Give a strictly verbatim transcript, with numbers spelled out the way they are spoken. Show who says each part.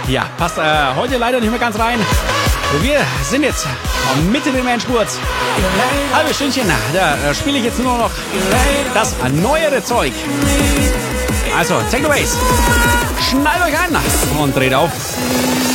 Speaker 1: Ja, passt äh, heute leider nicht mehr ganz rein. Wir sind jetzt mitten im Endspurt. Halbes Stündchen, da äh, spiele ich jetzt nur noch das neuere Zeug. Also, Techno Bass, schnallt euch an und dreht auf.